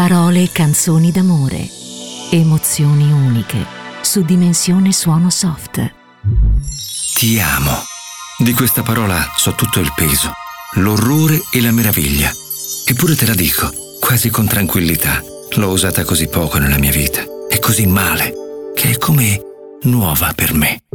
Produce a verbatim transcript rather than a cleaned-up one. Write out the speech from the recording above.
Parole e canzoni d'amore. Emozioni uniche su Dimensione Suono Soft. Ti amo. Di questa parola so tutto il peso, l'orrore e la meraviglia. Eppure te la dico, quasi con tranquillità. L'ho usata così poco nella mia vita e così male, che è come nuova per me.